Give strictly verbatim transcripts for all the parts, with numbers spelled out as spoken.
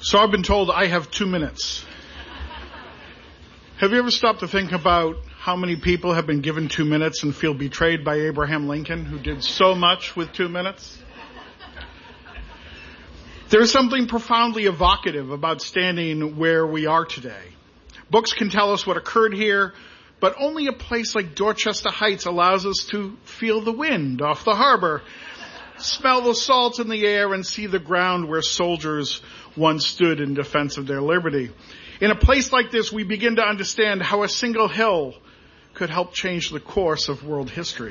So I've been told I have two minutes. Have you ever stopped to think about how many people have been given two minutes and feel betrayed by Abraham Lincoln, who did so much with two minutes? There is something profoundly evocative about standing where we are today. Books can tell us what occurred here, but only a place like Dorchester Heights allows us to feel the wind off the harbor, smell the salt in the air, and see the ground where soldiers once stood in defense of their liberty. In a place like this, we begin to understand how a single hill could help change the course of world history.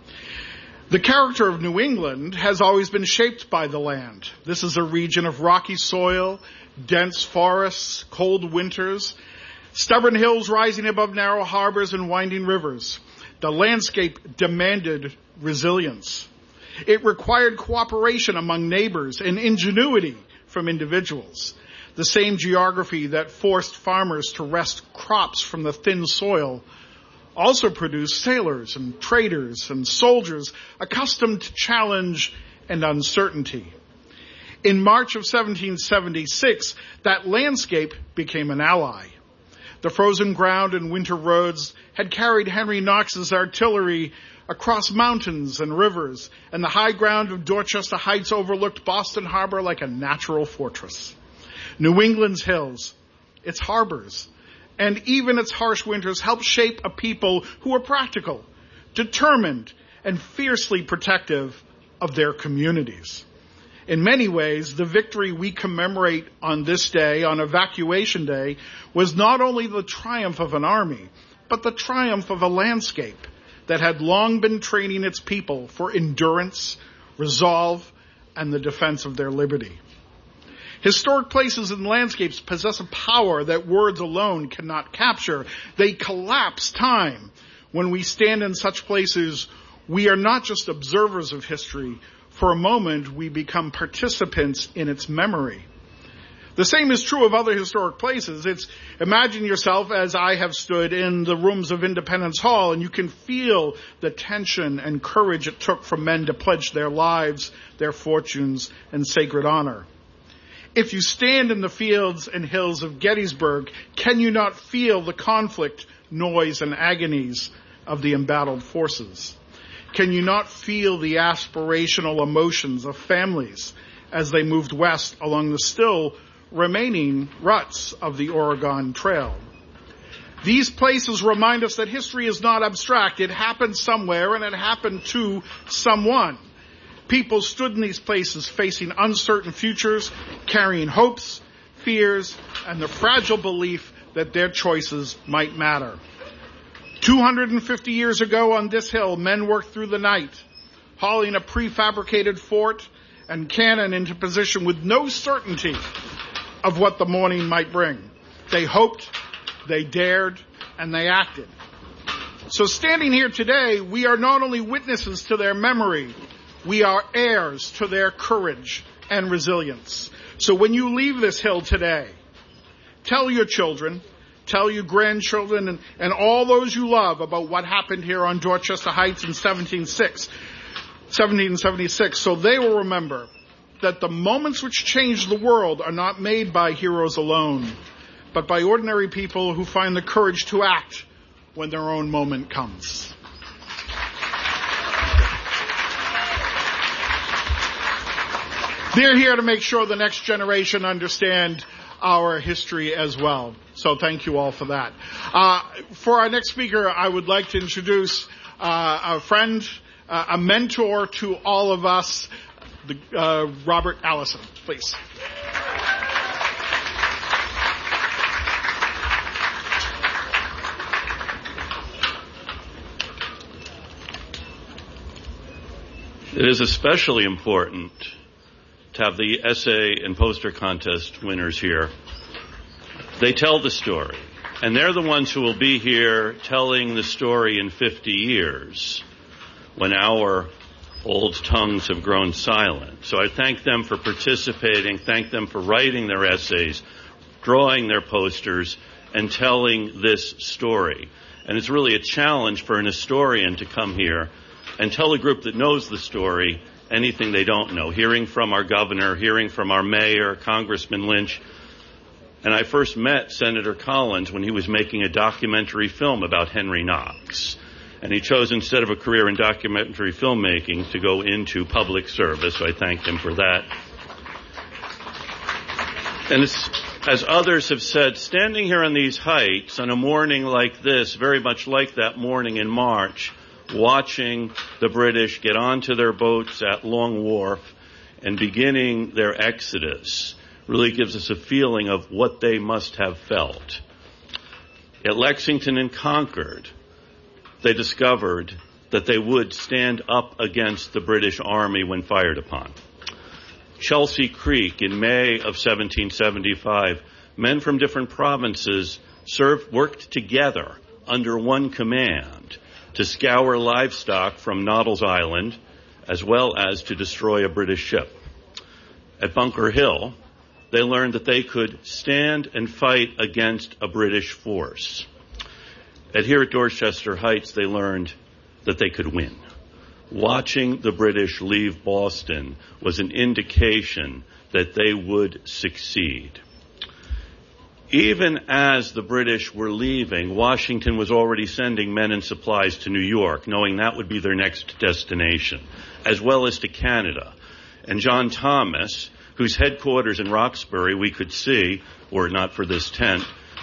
The character of New England has always been shaped by the land. This is a region of rocky soil, dense forests, cold winters, stubborn hills rising above narrow harbors and winding rivers. The landscape demanded resilience. It required cooperation among neighbors and ingenuity from individuals. The same geography that forced farmers to wrest crops from the thin soil also produced sailors and traders and soldiers accustomed to challenge and uncertainty. In March of seventeen seventy-six, that landscape became an ally. The frozen ground and winter roads had carried Henry Knox's artillery across mountains and rivers, and the high ground of Dorchester Heights overlooked Boston Harbor like a natural fortress. New England's hills, its harbors, and even its harsh winters helped shape a people who were practical, determined, and fiercely protective of their communities. In many ways, the victory we commemorate on this day, on Evacuation Day, was not only the triumph of an army, but the triumph of a landscape that had long been training its people for endurance, resolve, and the defense of their liberty. Historic places and landscapes possess a power that words alone cannot capture. They collapse time. When we stand in such places, we are not just observers of history. For a moment, we become participants in its memory. The same is true of other historic places. It's, imagine yourself as I have stood in the rooms of Independence Hall, and you can feel the tension and courage it took for men to pledge their lives, their fortunes, and sacred honor. If you stand in the fields and hills of Gettysburg, can you not feel the conflict, noise, and agonies of the embattled forces? Can you not feel the aspirational emotions of families as they moved west along the still remaining ruts of the Oregon Trail? These places remind us that history is not abstract. It happened somewhere, and it happened to someone. People stood in these places facing uncertain futures, carrying hopes, fears, and the fragile belief that their choices might matter. two hundred fifty years ago on this hill, men worked through the night, hauling a prefabricated fort and cannon into position with no certainty of what the morning might bring. They hoped, they dared, and they acted. So standing here today, we are not only witnesses to their memory, we are heirs to their courage and resilience. So when you leave this hill today, tell your children, tell your grandchildren, and, and all those you love about what happened here on Dorchester Heights in seventeen seventy-six, so they will remember that the moments which change the world are not made by heroes alone, but by ordinary people who find the courage to act when their own moment comes. They're here to make sure the next generation understand our history as well. So thank you all for that. Uh, for our next speaker, I would like to introduce uh, a friend, uh, a mentor to all of us, the, uh, Robert Allison, please. It is especially important to have the essay and poster contest winners here. They tell the story, and they're the ones who will be here telling the story in fifty years when our old tongues have grown silent. So I thank them for participating, thank them for writing their essays, drawing their posters, and telling this story. And it's really a challenge for an historian to come here and tell a group that knows the story anything they don't know. Hearing from our governor, hearing from our mayor, Congressman Lynch, And I first met Senator Collins when he was making a documentary film about Henry Knox. And he chose, instead of a career in documentary filmmaking, to go into public service. So I thanked him for that. And it's, as others have said, standing here on these heights on a morning like this, very much like that morning in March, watching the British get onto their boats at Long Wharf and beginning their exodus, really gives us a feeling of what they must have felt. At Lexington and Concord, they discovered that they would stand up against the British Army when fired upon. Chelsea Creek in May of seventeen seventy-five, men from different provinces served, worked together under one command to scour livestock from Noddle's Island, as well as to destroy a British ship. At Bunker Hill, they learned that they could stand and fight against a British force. And here at Dorchester Heights, they learned that they could win. Watching the British leave Boston was an indication that they would succeed. Even as the British were leaving, Washington was already sending men and supplies to New York, knowing that would be their next destination, as well as to Canada. And John Thomas, whose headquarters in Roxbury we could see, were it not for this tent,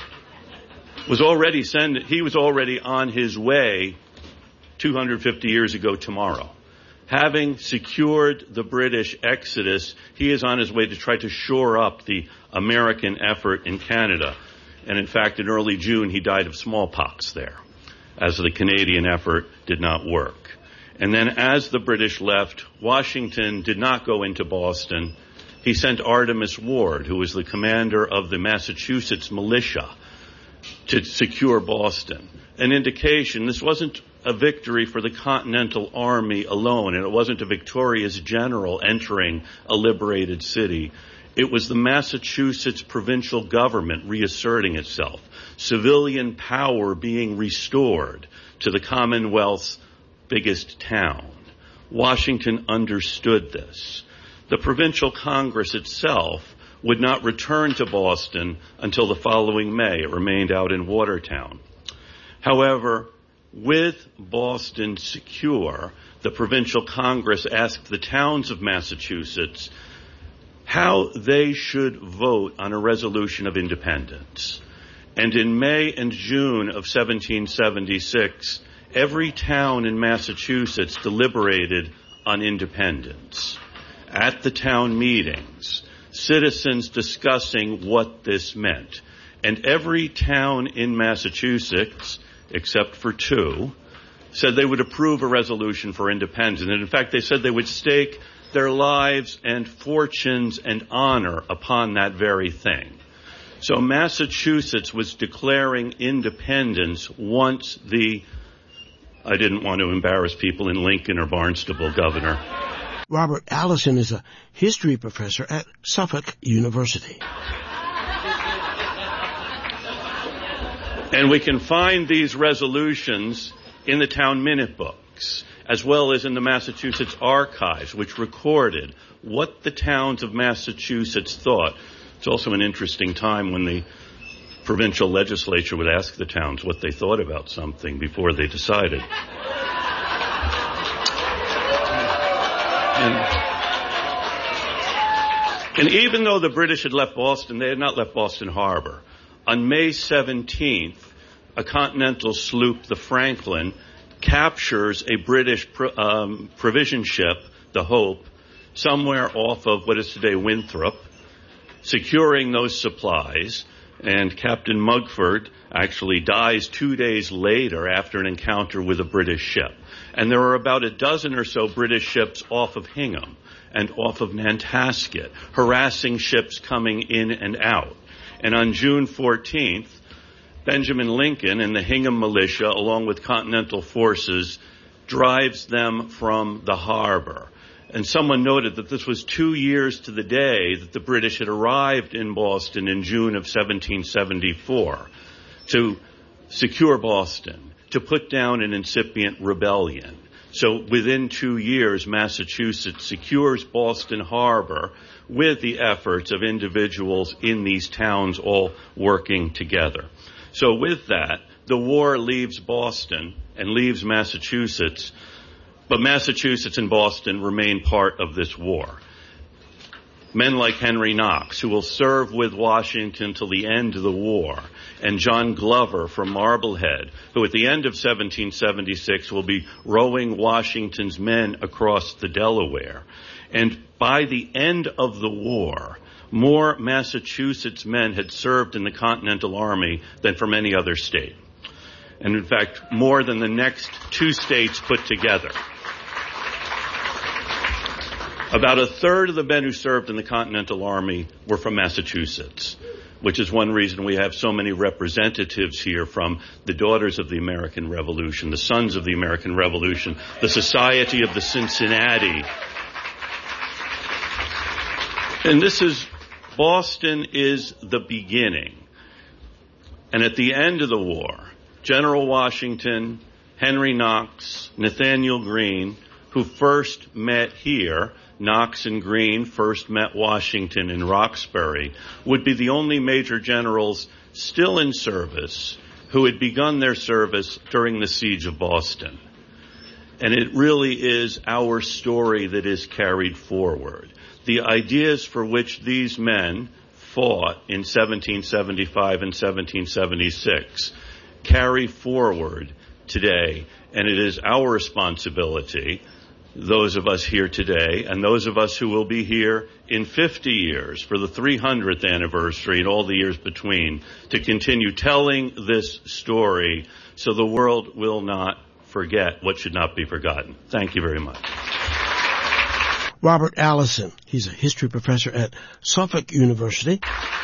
was already send, he was already on his way two hundred fifty years ago tomorrow. Having secured the British exodus, he is on his way to try to shore up the American effort in Canada. And in fact, in early June, he died of smallpox there, as the Canadian effort did not work. And then as the British left, Washington did not go into Boston. He sent Artemus Ward, who was the commander of the Massachusetts militia, to secure Boston. An indication this wasn't a victory for the Continental Army alone, and it wasn't a victorious general entering a liberated city. It was the Massachusetts provincial government reasserting itself, civilian power being restored to the Commonwealth's biggest town. Washington understood this. The provincial Congress itself would not return to Boston until the following May. It remained out in Watertown. However, with Boston secure, the provincial Congress asked the towns of Massachusetts how they should vote on a resolution of independence. And in May and June of seventeen seventy-six, every town in Massachusetts deliberated on independence. At the town meetings, citizens discussing what this meant. And every town in Massachusetts, except for two, said they would approve a resolution for independence. And in fact, they said they would stake their lives and fortunes and honor upon that very thing. So Massachusetts was declaring independence once the, I didn't want to embarrass people in Lincoln or Barnstable, Governor. Robert Allison is a history professor at Suffolk University. And we can find these resolutions in the town minute books, as well as in the Massachusetts archives, which recorded what the towns of Massachusetts thought. It's also an interesting time when the provincial legislature would ask the towns what they thought about something before they decided. And, and even though the British had left Boston, they had not left Boston Harbor. On May seventeenth, a continental sloop, the Franklin, captures a British pro, um, provision ship, the Hope, somewhere off of what is today Winthrop, securing those supplies. And Captain Mugford actually dies two days later after an encounter with a British ship. And there are about a dozen or so British ships off of Hingham and off of Nantasket, harassing ships coming in and out. And on June fourteenth, Benjamin Lincoln and the Hingham militia, along with Continental forces, drives them from the harbor. And someone noted that this was two years to the day that the British had arrived in Boston in June of seventeen seventy-four to secure Boston, to put down an incipient rebellion, So within two years, Massachusetts secures Boston Harbor with the efforts of individuals in these towns all working together. So with that, the war leaves Boston and leaves Massachusetts, but Massachusetts and Boston remain part of this war. Men like Henry Knox, who will serve with Washington till the end of the war, and John Glover from Marblehead, who at the end of seventeen seventy-six will be rowing Washington's men across the Delaware. And by the end of the war, more Massachusetts men had served in the Continental Army than from any other state. And in fact, more than the next two states put together. About a third of the men who served in the Continental Army were from Massachusetts, which is one reason we have so many representatives here from the Daughters of the American Revolution, the Sons of the American Revolution, the Society of the Cincinnati. And this is, Boston is the beginning. And at the end of the war, General Washington, Henry Knox, Nathaniel Greene, who first met here, Knox and Greene first met Washington in Roxbury, would be the only major generals still in service who had begun their service during the siege of Boston. And it really is our story that is carried forward. The ideas for which these men fought in seventeen seventy-five and seventeen seventy-six carry forward today, and it is our responsibility, those of us here today and those of us who will be here in fifty years for the three hundredth anniversary and all the years between, to continue telling this story so the world will not forget what should not be forgotten. Thank you very much. Robert Allison, he's a history professor at Suffolk University.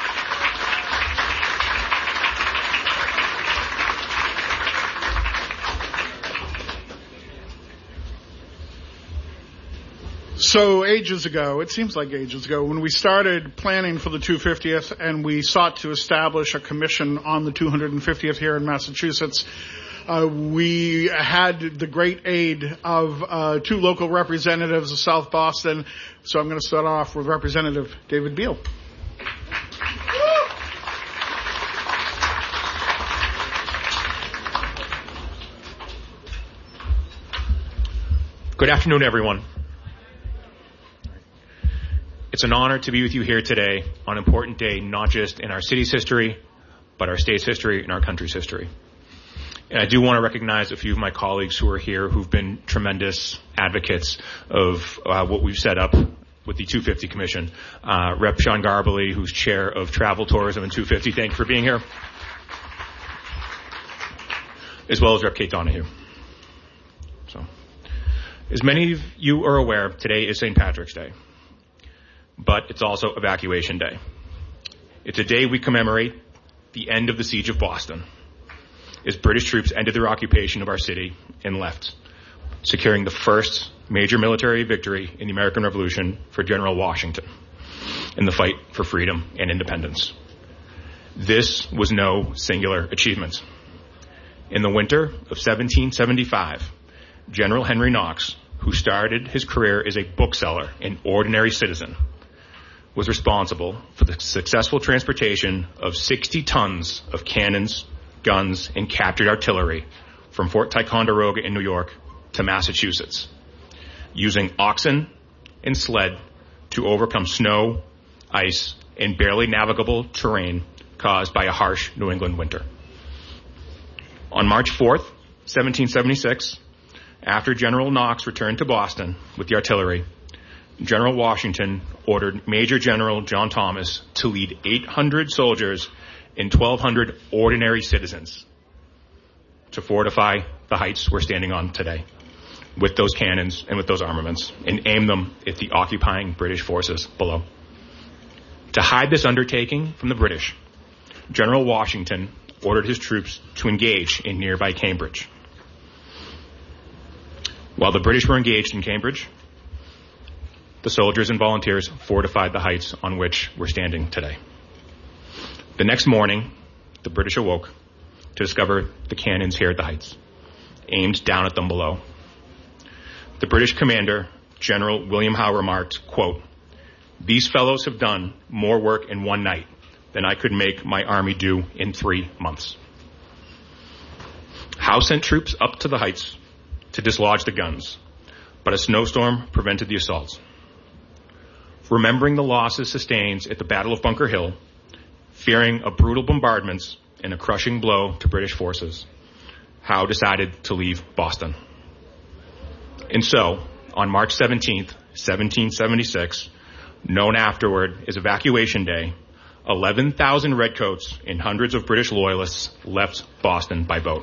So ages ago, it seems like ages ago, when we started planning for the two hundred fiftieth and we sought to establish a commission on the two hundred fiftieth here in Massachusetts, uh, we had the great aid of uh, two local representatives of South Boston. So I'm going to start off with Representative David Beal. Good afternoon, everyone. It's an honor to be with you here today on an important day, not just in our city's history, but our state's history and our country's history. And I do want to recognize a few of my colleagues who are here who've been tremendous advocates of uh, what we've set up with the two fifty Commission. Uh, Representative Sean Garbely, who's chair of travel, tourism, and two fifty, thank you for being here. As well as Representative Kate Donahue. So, as many of you are aware, today is Saint Patrick's Day. But it's also Evacuation Day. It's a day we commemorate the end of the siege of Boston, as British troops ended their occupation of our city and left, securing the first major military victory in the American Revolution for General Washington in the fight for freedom and independence. This was no singular achievement. In the winter of seventeen seventy-five, General Henry Knox, who started his career as a bookseller and ordinary citizen, was responsible for the successful transportation of sixty tons of cannons, guns, and captured artillery from Fort Ticonderoga in New York to Massachusetts, using oxen and sled to overcome snow, ice, and barely navigable terrain caused by a harsh New England winter. On March fourth, seventeen seventy-six, after General Knox returned to Boston with the artillery, General Washington ordered Major General John Thomas to lead eight hundred soldiers and twelve hundred ordinary citizens to fortify the heights we're standing on today with those cannons and with those armaments and aim them at the occupying British forces below. To hide this undertaking from the British, General Washington ordered his troops to engage in nearby Cambridge. While the British were engaged in Cambridge, the soldiers and volunteers fortified the heights on which we're standing today. The next morning, the British awoke to discover the cannons here at the heights, aimed down at them below. the British commander, General William Howe, remarked, quote, "These fellows have done more work in one night than I could make my army do in three months. Howe sent troops up to the heights to dislodge the guns, but a snowstorm prevented the assaults. Remembering the losses sustained at the Battle of Bunker Hill, fearing a brutal bombardments and a crushing blow to British forces, Howe decided to leave Boston. And so, on March seventeenth, seventeen seventy-six, known afterward as Evacuation Day, eleven thousand Redcoats and hundreds of British Loyalists left Boston by boat.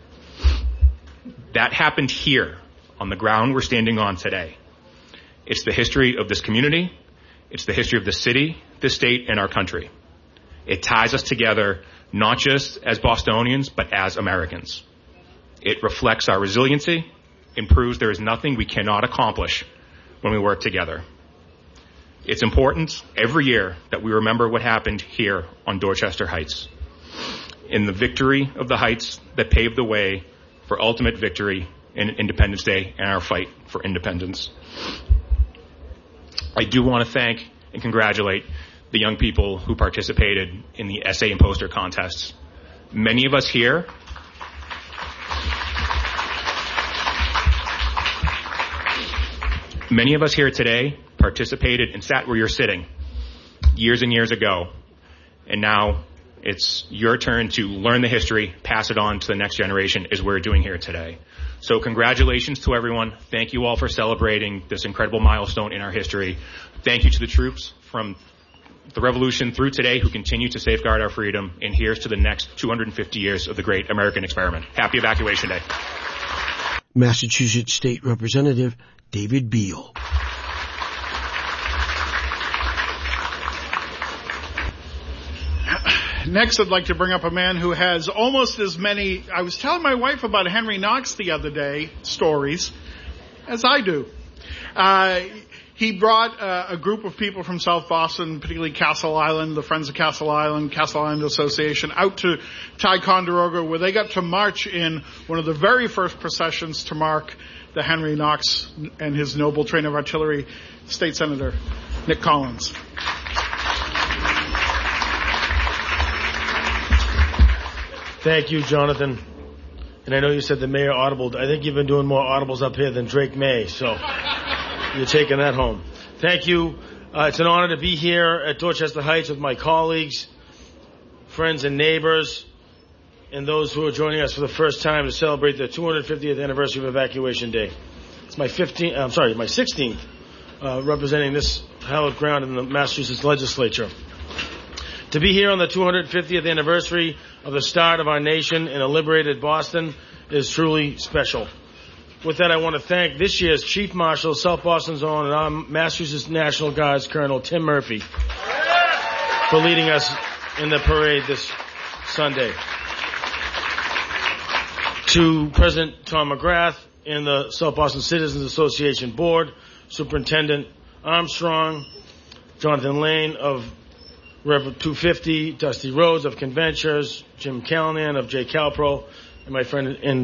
That happened here, on the ground we're standing on today. It's the history of this community. It's the history of the city, this state, and our country. It ties us together not just as Bostonians, but as Americans. It reflects our resiliency and proves there is nothing we cannot accomplish when we work together. It's important every year that we remember what happened here on Dorchester Heights, in the victory of the Heights that paved the way for ultimate victory in Independence Day and our fight for independence. I do want to thank and congratulate the young people who participated in the essay and poster contests. Many of us here Many of us here today participated and sat where you're sitting years and years ago, and now it's your turn to learn the history, pass it on to the next generation, as we're doing here today. So congratulations to everyone. Thank you all for celebrating this incredible milestone in our history. Thank you to the troops from the Revolution through today who continue to safeguard our freedom, and here's to the next two hundred fifty years of the great American experiment. Happy Evacuation Day. Massachusetts State Representative David Beal. Next, I'd like to bring up a man who has almost as many, I was telling my wife about Henry Knox the other day, stories, as I do. Uh, he brought uh, a group of people from South Boston, particularly Castle Island, the Friends of Castle Island, Castle Island Association, out to Ticonderoga, where they got to march in one of the very first processions to mark the Henry Knox and his noble train of artillery, State Senator Nick Collins. Thank you, Jonathan. And I know you said the mayor audibled. I think you've been doing more audibles up here than Drake May, so you're taking that home. Thank you. Uh, it's an honor to be here at Dorchester Heights with my colleagues, friends, and neighbors, and those who are joining us for the first time to celebrate the two hundred fiftieth anniversary of Evacuation Day. It's my fifteenth, I'm sorry, my sixteenth uh, representing this hallowed ground in the Massachusetts legislature. To be here on the two hundred fiftieth anniversary of the start of our nation in a liberated Boston is truly special. With that, I want to thank this year's Chief Marshal, South Boston's own, and our Massachusetts National Guard's Colonel Tim Murphy for leading us in the parade this Sunday. To President Tom McGrath and the South Boston Citizens Association Board, Superintendent Armstrong, Jonathan Lane of Rev two fifty, Dusty Rhodes of Conventures, Jim Callanan of J. Calpro, and my friend and